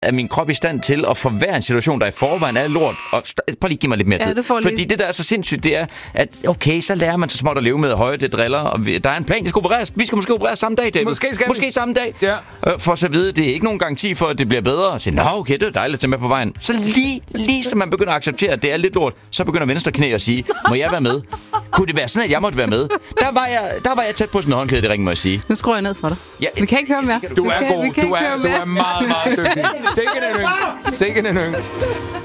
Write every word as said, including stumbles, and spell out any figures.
er min krop i stand til at forværre en situation, der i forvejen er lort. Og st- prøv lige give mig lidt mere Ja, tid. Fordi lige... det, der er så sindssygt, det er, at okay, så lærer man så småt at leve med høje, det driller, og vi, der er en plan, det skal opereres. Vi skal måske opereres samme dag, David. Måske skal Måske samme dag. Ja. Øh, for så at vide, det er ikke nogen garanti for, at det bliver bedre. Så nå, okay, det er dejligt at tage med på vejen. Så lige, lige så man begynder at acceptere, at det er lidt lort, så begynder venstre knæ at sige, må jeg være med? Kunne det være sådan, at jeg måtte være med? Der var jeg, der var jeg tæt på sådan en håndklæde, det ring, må jeg sige. Nu skruer jeg ned for dig. Ja, Vi kan ikke høre mere. Du er vi kan, god. vi kan Du ikke er, høre du mere. er meget, meget dygtig. Sikke en yng. Sikke en yng.